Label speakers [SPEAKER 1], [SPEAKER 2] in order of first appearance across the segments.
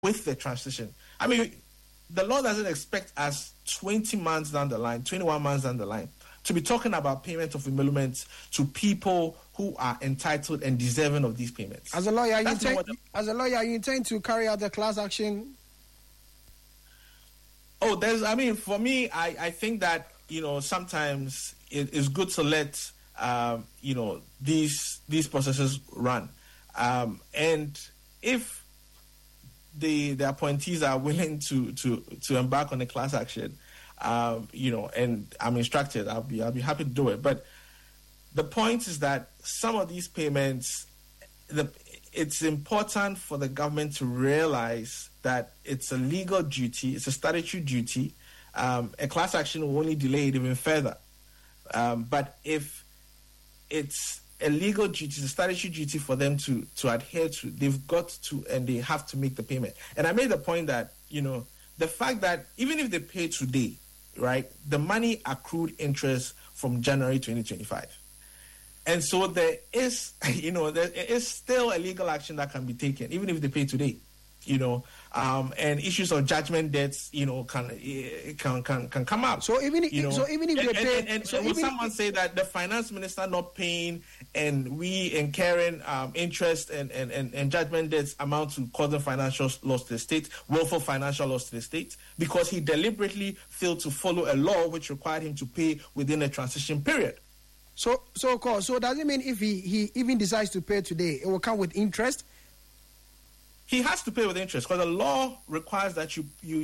[SPEAKER 1] with the transition. I mean, the law doesn't expect us 20 months down the line, 21 months down the line, to be talking about payment of emoluments to people who are entitled and deserving of these payments.
[SPEAKER 2] As a lawyer, you intend to carry out the class action?
[SPEAKER 1] Oh, for me, I think that, sometimes it is good to let, these processes run. And if the appointees are willing to embark on a class action, and I'm instructed, I'll be happy to do it. But the point is that some of these payments, it's important for the government to realize that it's a legal duty, it's a statutory duty. A class action will only delay it even further. But if it's a legal duty, it's a statutory duty for them to adhere to, they've got to, and they have to make the payment. And I made the point that, the fact that even if they pay today, right, the money accrued interest from January 2025. And so there is still a legal action that can be taken, even if they pay today, and issues of judgment debts, can come up.
[SPEAKER 2] So even if they pay,
[SPEAKER 1] will someone say that the finance minister not paying and we incurring interest and judgment debts amount to causing financial loss to the state, willful financial loss to the state, because he deliberately failed to follow a law which required him to pay within a transition period?
[SPEAKER 2] So does it mean if he even decides to pay today, it will come with interest?
[SPEAKER 1] He has to pay with interest because the law requires that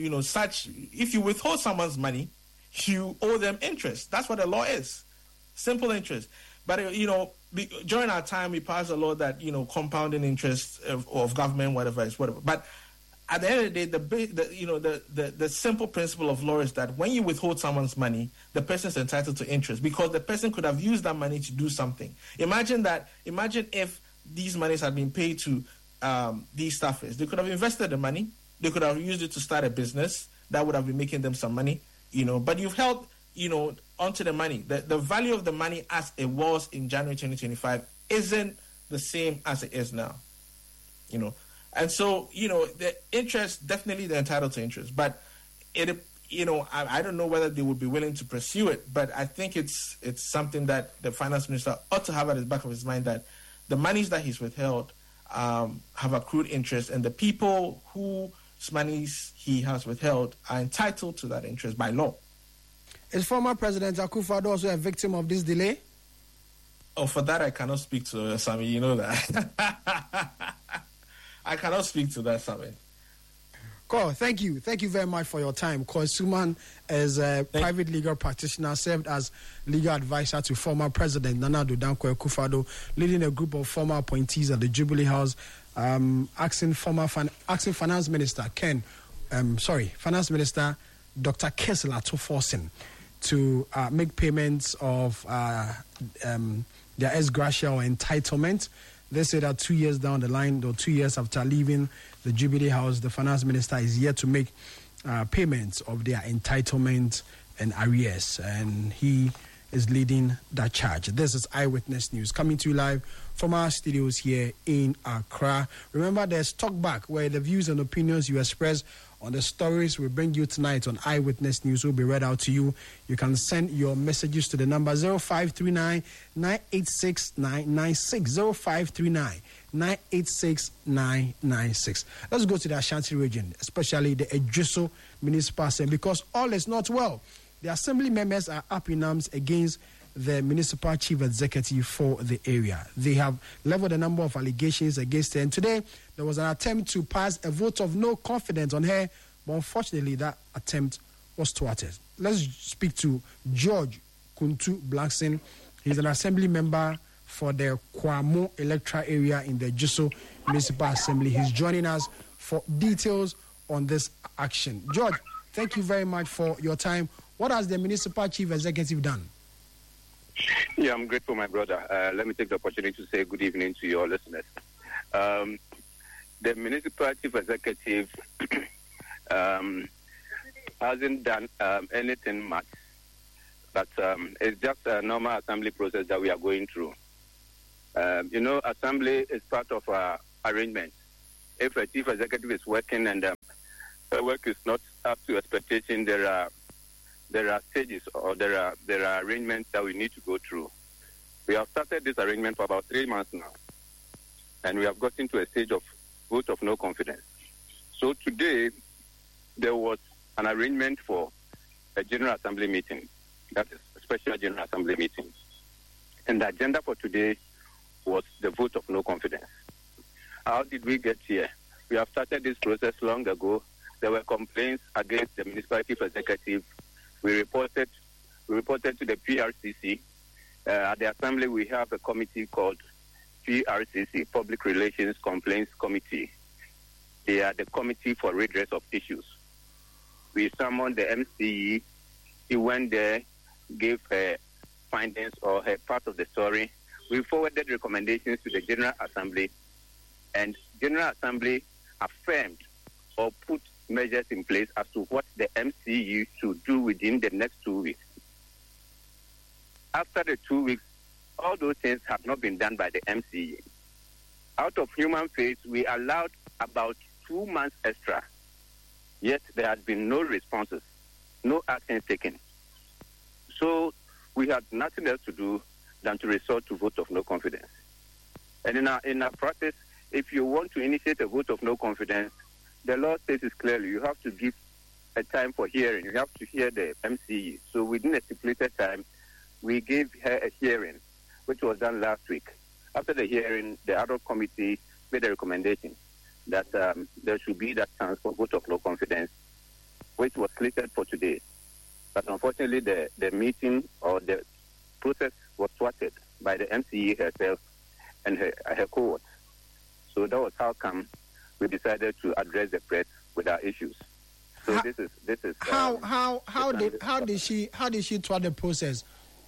[SPEAKER 1] if you withhold someone's money, you owe them interest. That's what the law is. Simple interest. But, during our time, we passed a law that, compounding interest of government, whatever. But at the end of the day, the simple principle of law is that when you withhold someone's money, the person is entitled to interest because the person could have used that money to do something. Imagine if these monies had been paid to these staffers. They could have invested the money. They could have used it to start a business that would have been making them some money, but you've held, onto the money. The value of the money as it was in January 2025 isn't the same as it is now, And so, the interest, definitely they're entitled to interest, but I don't know whether they would be willing to pursue it, but I think it's something that the finance minister ought to have at the back of his mind, that the monies that he's withheld have accrued interest, and the people whose monies he has withheld are entitled to that interest by law.
[SPEAKER 2] Is former President Akufo-Addo also a victim of this delay?
[SPEAKER 1] Oh, for that I cannot speak to, Sammy. You know that. I cannot speak to that, Sammy.
[SPEAKER 2] Cool. Thank you. Thank you very much for your time. Suman is a private legal practitioner, served as legal advisor to former President Nana Addo Dankwa Akufo-Addo, leading a group of former appointees at the Jubilee House, asking Finance Minister Finance Minister Dr. Kessler Toforsen to make payments of their ex gratia or entitlement. They say that 2 years down the line, or 2 years after leaving the Jubilee House, the finance minister is yet to make payments of their entitlement and arrears, and he is leading that charge. This is Eyewitness News coming to you live from our studios here in Accra. Remember, there's Talkback, where the views and opinions you express on the stories we bring you tonight on Eyewitness News will be read out to you. You can send your messages to the number 0539 986 996. 0539 986 996. Let's go to the Ashanti region, especially the Ejiso Municipal Assembly, because all is not well. The assembly members are up in arms against the municipal chief executive for the area. They have leveled a number of allegations against her, and today there was an attempt to pass a vote of no confidence on her, but unfortunately that attempt was thwarted. Let's speak to George Kuntu Blackson. He's an assembly member for the Kwamo electoral area in the Ejiso Municipal Assembly. He's joining us for details on this action. George, thank you very much for your time. What has the municipal chief executive done?
[SPEAKER 3] Yeah, I'm grateful, my brother. Let me take the opportunity to say good evening to your listeners. The municipal chief executive hasn't done anything much, but it's just a normal assembly process that we are going through. Assembly is part of our arrangement. if a chief executive is working and the work is not up to expectation, there are stages or there are arrangements that we need to go through. We have started this arrangement for about 3 months now, and we have gotten to a stage of vote of no confidence. So today, there was an arrangement for a General Assembly meeting, that is a special General Assembly meeting. And the agenda for today was the vote of no confidence. How did we get here? We have started this process long ago. There were complaints against the municipal chief executive. We reported to the PRCC. At the Assembly, we have a committee called PRCC, Public Relations Complaints Committee. They are the committee for redress of issues. We summoned the MCE. He went there, gave her findings or her part of the story. We forwarded recommendations to the General Assembly, and General Assembly affirmed or put measures in place as to what the MCE should do within the next 2 weeks. After the 2 weeks, all those things have not been done by the MCE. Out of human faith, we allowed about 2 months extra, yet there has been no responses, no action taken. So we had nothing else to do than to resort to vote of no confidence. And in our practice, if you want to initiate a vote of no confidence, the law states it clearly. You have to give a time for hearing. You have to hear the MCE. So within a stipulated time, we gave her a hearing, which was done last week. After the hearing, the ad hoc committee made a recommendation that there should be that chance for vote of no confidence, which was slated for today. But unfortunately, the meeting or the process was thwarted by the MCE herself and her cohort. So that was how come we decided to address the press with our issues. So this is
[SPEAKER 2] how did she thwart the process?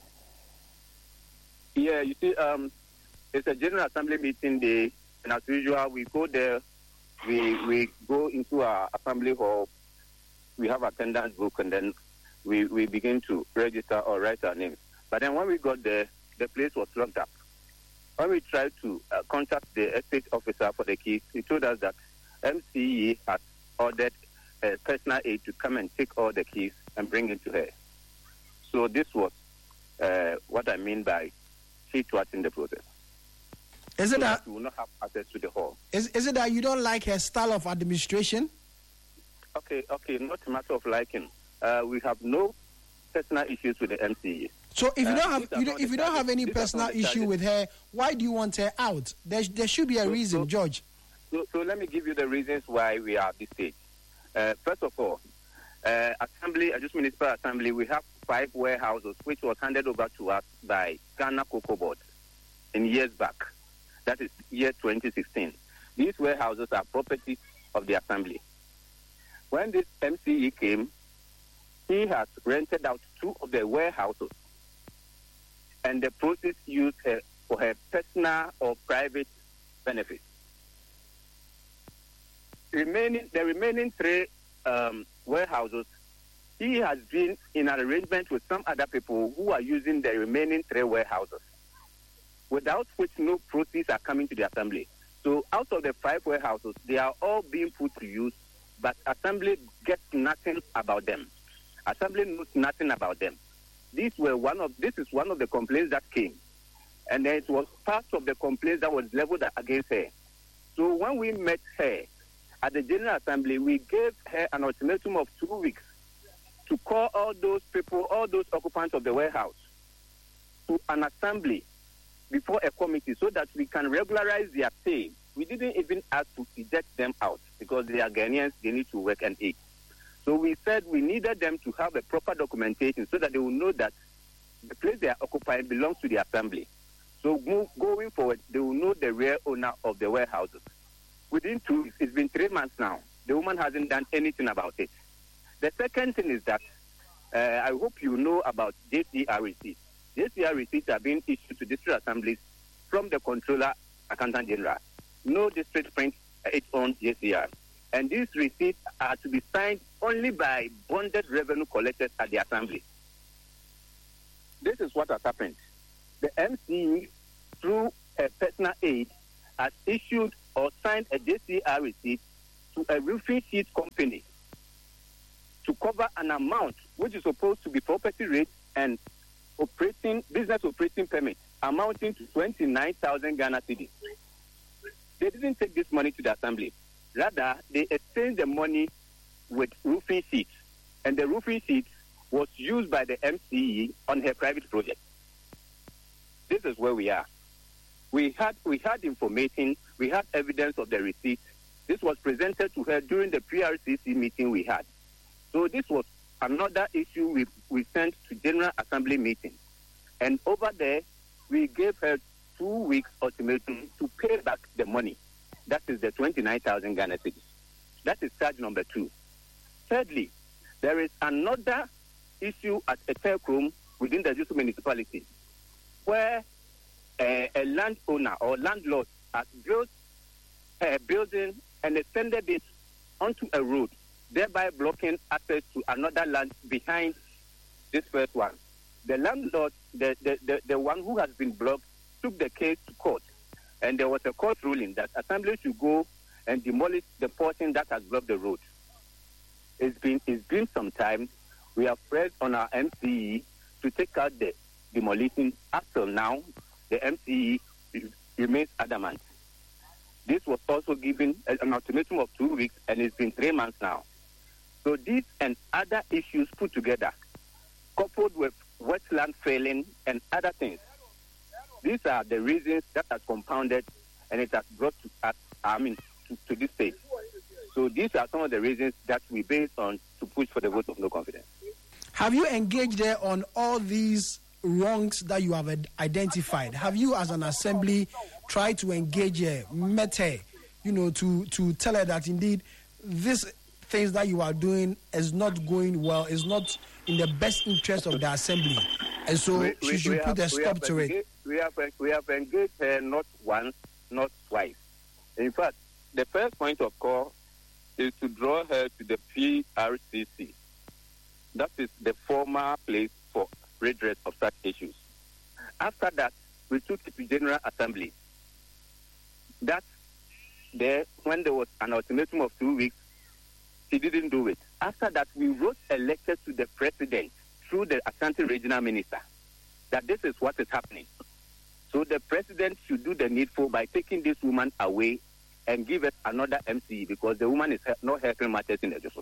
[SPEAKER 3] Yeah, you see, it's a General Assembly meeting day, and as usual, we go there. We go into our assembly hall. We have attendance book, and then we begin to register or write our names. But then when we got there, the place was locked up. When we tried to contact the estate officer for the keys, he told us that MCE had ordered a personal aide to come and take all the keys and bring it to her. So this was what I mean by she thwarting the process.
[SPEAKER 2] Is it that
[SPEAKER 3] we will not have access to the hall?
[SPEAKER 2] Is it that you don't like her style of administration?
[SPEAKER 3] Okay, not a matter of liking. We have no personal issues with the MCE.
[SPEAKER 2] So if you don't have any personal issue with her, why do you want her out? There should be a reason, George.
[SPEAKER 3] So let me give you the reasons why we are at this stage. First of all, Assembly, just Municipal Assembly, we have 5 warehouses which was handed over to us by Ghana Cocoa Board in years back. That is year 2016. These warehouses are property of the Assembly. When this MCE came, he has rented out 2 of the warehouses, and the process used her for her personal or private benefit. The remaining 3 warehouses, he has been in an arrangement with some other people who are using the remaining 3 warehouses, without which no proceeds are coming to the Assembly. So out of the 5 warehouses, they are all being put to use, but Assembly gets nothing about them. Assembly knows nothing about them. This is one of the complaints that came, and then it was part of the complaints that was leveled against her. So when we met her at the General Assembly, we gave her an ultimatum of 2 weeks to call all those people, all those occupants of the warehouse, to an assembly before a committee so that we can regularize their pay. We didn't even ask to eject them out because they are Ghanaians, they need to work and eat. So we said we needed them to have a proper documentation so that they will know that the place they are occupying belongs to the Assembly. So going forward, they will know the real owner of the warehouses. Within 2 weeks, it's been 3 months now. The woman hasn't done anything about it. The second thing is that I hope you know about JCR receipts. JCR receipts are being issued to district assemblies from the Controller Accountant General. No district prints its own JCR. And these receipts are to be signed only by bonded revenue collectors at the Assembly. This is what has happened. The MCE, through a personal aid, has issued or signed a JCR receipt to a roofing sheet company to cover an amount which is supposed to be property rate and business operating permit amounting to 29,000 Ghana cedis. They didn't take this money to the assembly. Rather, they exchanged the money with roofing sheets, and the roofing sheet was used by the MCE on her private project. This is where we are. We had information, we had evidence of the receipt. This was presented to her during the pre-RCC meeting we had. So this was another issue we sent to General Assembly meeting. And over there, we gave her 2 weeks ultimatum to pay back the money. That is the 29,000 Ghana cedis. That is charge number 2. Thirdly, there is another issue at Etekrom within the Jusu municipality where a landowner or landlord has built a building and extended it onto a road, thereby blocking access to another land behind this first one. The landlord, the one who has been blocked, took the case to court, and there was a court ruling that assembly should go and demolish the portion that has blocked the road. It's been some time. We have pressed on our MCE to take out the demolition. Up till now, the MCE remains adamant. This was also given an ultimatum of 2 weeks, and it's been 3 months now. So these and other issues put together, coupled with wetland failing and other things, these are the reasons that has compounded and it has brought to us, to this stage. So these are some of the reasons that we based on to push for the vote of no confidence.
[SPEAKER 2] Have you engaged there on all these wrongs that you have identified? Have you, as an assembly, tried to engage Mete, to tell her that indeed these things that you are doing is not going well, is not in the best interest of the assembly, and so she should put a stop to it?
[SPEAKER 3] We have engaged her not once, not twice. In fact, the first point of call is to draw her to the PRCC. That is the former place for redress of such issues. After that, we took it to General Assembly. That there, when there was an ultimatum of 2 weeks, she didn't do it. After that, we wrote a letter to the president through the Ashanti regional minister that this is what is happening. So the president should do the needful by taking this woman away and give us another MCE because the woman is not helping matters in the Joso.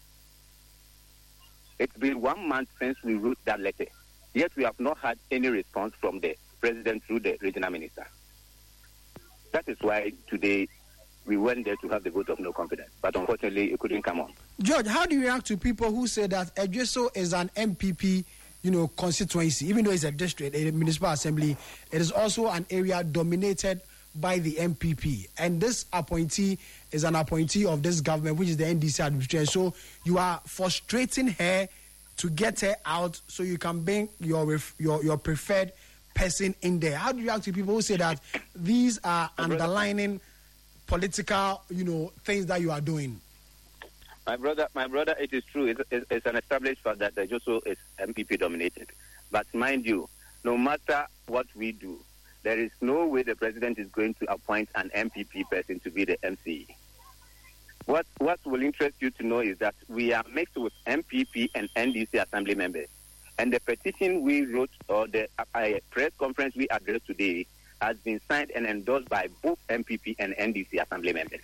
[SPEAKER 3] It's been 1 month since we wrote that letter. Yet we have not had any response from the president through the regional minister. That is why today we went there to have the vote of no confidence. But unfortunately, it couldn't come on.
[SPEAKER 2] George, how do you react to people who say that Ejoso is an MPP, constituency, even though it's a district, a municipal assembly, it is also an area dominated by the MPP. And this appointee is an appointee of this government, which is the NDC administration. So you are frustrating her to get her out so you can bring your preferred person in there. How do you react to people who say that these are underlining political, things that you are doing?
[SPEAKER 3] My brother, it is true. It's an established fact that the Joso is MPP dominated. But mind you, no matter what we do, there is no way the president is going to appoint an MPP person to be the MCE. What will interest you to know is that we are mixed with MPP and NDC assembly members. And the petition we wrote, or the press conference we addressed today, has been signed and endorsed by both MPP and NDC assembly members.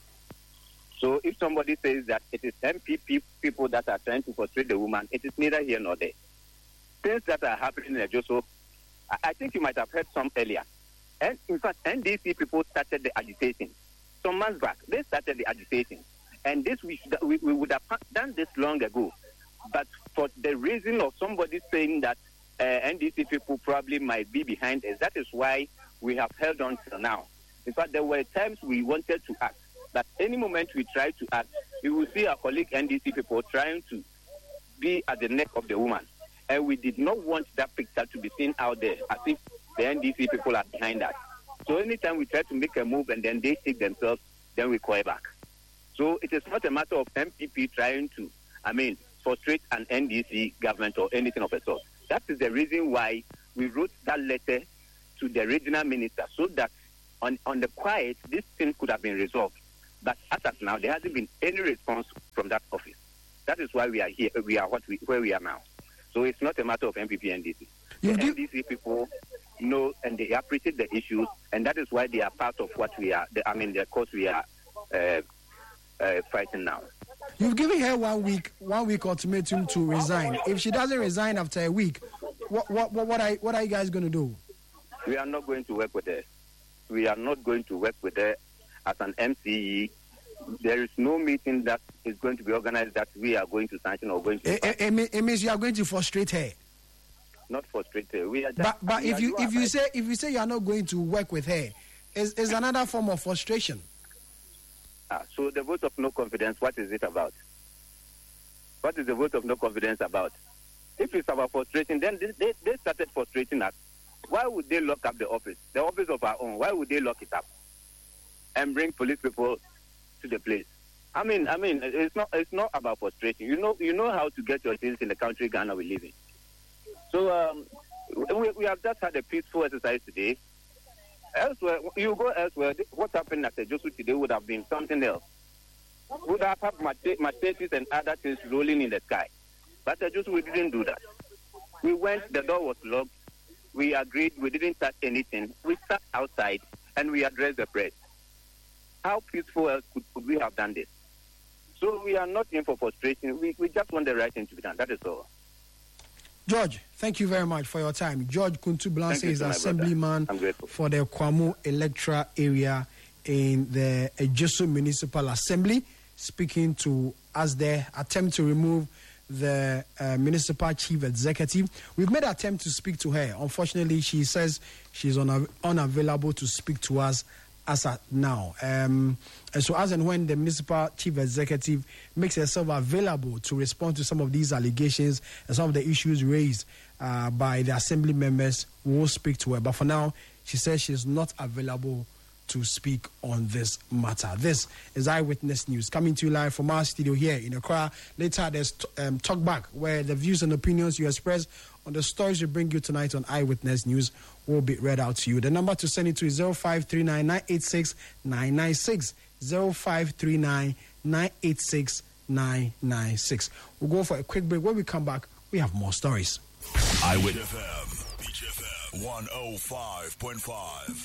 [SPEAKER 3] So if somebody says that it is MPP people that are trying to frustrate the woman, it is neither here nor there. Things that are happening in Ejoso, I think you might have heard some earlier. And in fact, NDC people started the agitation. Some months back, they started the agitation. And this we would have done this long ago. But for the reason of somebody saying that NDC people probably might be behind us, that is why we have held on till now. In fact, there were times we wanted to act. But any moment we try to act, you will see our colleague NDC people trying to be at the neck of the woman. And we did not want that picture to be seen out there as if the NDC people are behind us. So anytime we try to make a move and then they shake themselves, then we call back. So it is not a matter of MPP trying to, frustrate an NDC government or anything of the sort. That is the reason why we wrote that letter to the regional minister so that on the quiet, this thing could have been resolved. But as of now, there hasn't been any response from that office. That is why we are here. We are where we are now. So it's not a matter of MPP and NDC. The NDC people know and they appreciate the issues, and that is why they are part of what we are. The cause we are fighting now.
[SPEAKER 2] You've given her 1 week ultimatum to resign. If she doesn't resign after a week, what are you guys going to do?
[SPEAKER 3] We are not going to work with her. We are not going to work with her as an MCE. There is no meeting that is going to be organized that we are going to sanction or going to.
[SPEAKER 2] It means you are going to frustrate her.
[SPEAKER 3] Not frustrate her. We are just,
[SPEAKER 2] but if you say you are not going to work with her, is another form of frustration.
[SPEAKER 3] So the vote of no confidence, what is it about? What is the vote of no confidence about? If it's about frustration, then they started frustrating us. Why would they lock up the office of our own? Why would they lock it up and bring police people to the place? I mean, it's not about frustration. You know how to get your things in the country Ghana we live in. So we have just had a peaceful exercise today. Elsewhere, you go elsewhere. What happened at the Josu today would have been something else. Would have had machetes and other things rolling in the sky. But at Josu, we didn't do that. We went. The door was locked. We agreed. We didn't touch anything. We sat outside and we addressed the press. How peaceful else could we have done this? So we are not in for frustration. We just want the right thing to be done. That is all.
[SPEAKER 2] George, thank you very much for your time. George Kuntu Blanse is Assemblyman for the Kwamo electoral area in the Ejoso Municipal Assembly, speaking to us there, attempt to remove the municipal chief executive. We've made an attempt to speak to her. Unfortunately, she says she's unavailable to speak to us as at now. And so as and when the municipal chief executive makes herself available to respond to some of these allegations and some of the issues raised by the assembly members, we'll speak to her. But for now, she says she's not available to speak on this matter. This is Eyewitness News, coming to you live from our studio here in Accra. Later, there's Talk Back, where the views and opinions you express on the stories we bring you tonight on Eyewitness News will be read out to you. The number to send it to is 0539 986 996. 0539 986 996. We'll go for a quick break. When we come back, we have more stories.
[SPEAKER 4] Eyewitness FM, BGFM 105.5.